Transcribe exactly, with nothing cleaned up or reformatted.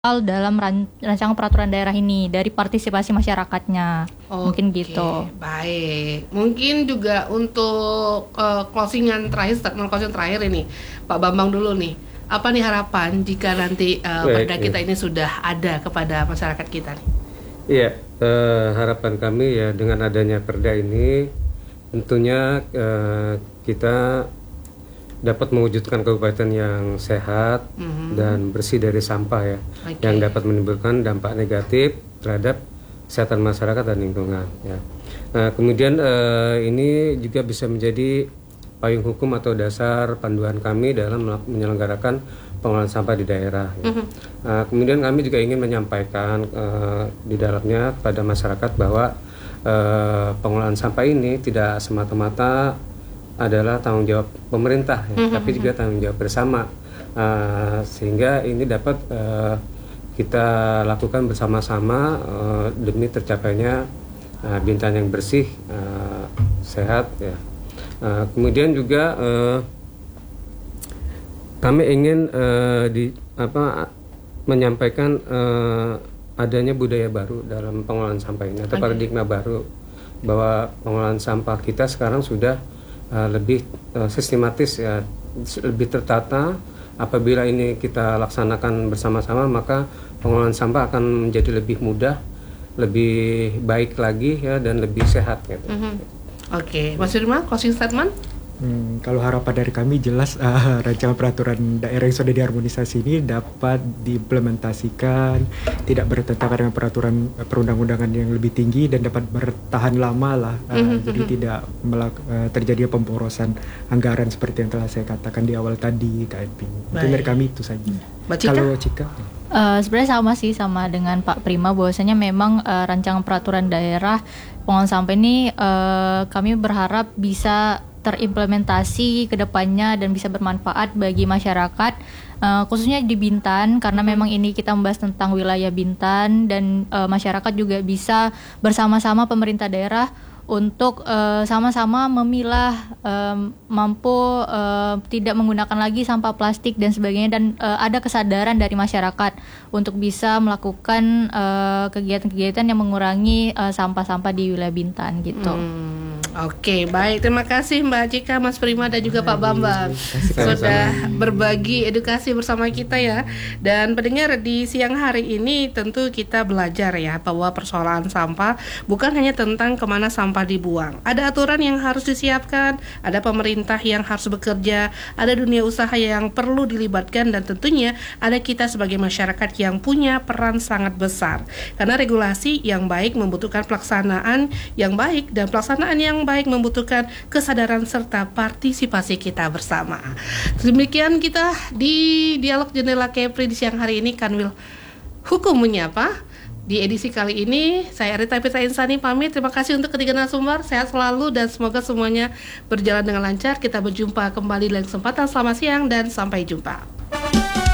dalam ran- rancangan peraturan daerah ini dari partisipasi masyarakatnya. Oke, Mungkin gitu. baik. Mungkin juga untuk uh, closingan terakhir, statement closing terakhir ini, Pak Bambang dulu nih. Apa nih harapan jika nanti uh, Baik, perda ya. kita ini sudah ada kepada masyarakat kita nih? Iya, eh, harapan kami ya dengan adanya perda ini tentunya eh, kita dapat mewujudkan kabupaten yang sehat Mhm. dan bersih dari sampah ya, Oke. yang dapat menimbulkan dampak negatif terhadap kesehatan masyarakat dan lingkungan ya. Nah, kemudian eh, ini juga bisa menjadi payung hukum atau dasar panduan kami dalam melak- menyelenggarakan pengelolaan sampah di daerah. Ya. Mhm. Nah, kemudian kami juga ingin menyampaikan eh, di dalamnya kepada masyarakat bahwa eh, pengelolaan sampah ini tidak semata-mata adalah tanggung jawab pemerintah, ya, Mhm. tapi juga tanggung jawab bersama. Eh, sehingga ini dapat eh, kita lakukan bersama-sama eh, demi tercapainya eh, Bintan yang bersih, eh, sehat. Ya. Eh, kemudian juga eh, kami ingin eh, di apa menyampaikan eh, adanya budaya baru dalam pengelolaan sampah ini atau Oke. paradigma baru bahwa pengelolaan sampah kita sekarang sudah eh, lebih eh, sistematis ya, s- lebih tertata. Apabila ini kita laksanakan bersama-sama, maka pengelolaan sampah akan menjadi lebih mudah, lebih baik lagi ya, dan lebih sehat gitu. Mhm. Oke, Mas Firman, closing statement? Hmm, kalau harapan dari kami jelas uh, rancangan peraturan daerah yang sudah diharmonisasi ini dapat diimplementasikan, tidak bertentangan dengan peraturan uh, perundang-undangan yang lebih tinggi dan dapat bertahan lama lah. Uh, Mhm, jadi mhm. tidak melak- uh, terjadi pemborosan anggaran seperti yang telah saya katakan di awal tadi, Kak Eping. Mungkin Baik. dari kami itu saja. Mbak Cika? Kalau Cika? Eh, sebenarnya sama sih sama dengan Pak Prima, bahwasanya memang eh, rancangan peraturan daerah pengelolaan sampah ini eh, kami berharap bisa terimplementasi ke depannya dan bisa bermanfaat bagi masyarakat, eh, khususnya di Bintan, karena memang ini kita membahas tentang wilayah Bintan dan eh, masyarakat juga bisa bersama-sama pemerintah daerah untuk eh, sama-sama memilah, em, mampu em, tidak menggunakan lagi sampah plastik dan sebagainya, dan eh, ada kesadaran dari masyarakat untuk bisa melakukan eh, kegiatan-kegiatan yang mengurangi eh, sampah-sampah di wilayah Bintan gitu. Hmm, Oke, baik. Terima kasih Mbak Cika, Mas Prima, dan juga Pak Bambang sudah berbagi edukasi bersama kita ya. Dan pendengar, di siang hari ini tentu kita belajar ya bahwa persoalan sampah bukan hanya tentang kemana sampah dibuang. Ada aturan yang harus disiapkan, ada pemerintah yang harus bekerja, ada dunia usaha yang perlu dilibatkan, dan tentunya ada kita sebagai masyarakat yang punya peran sangat besar. Karena regulasi yang baik membutuhkan pelaksanaan yang baik, dan pelaksanaan yang baik membutuhkan kesadaran serta partisipasi kita bersama. Demikian kita di Dialog Jendela Kepri di siang hari ini, Kanwil Hukum Menyapa. Di edisi kali ini, saya Rita Pitra Insani pamit. Terima kasih untuk ketiga narasumber. Sehat selalu dan semoga semuanya berjalan dengan lancar. Kita berjumpa kembali dalam kesempatan. Selamat siang dan sampai jumpa.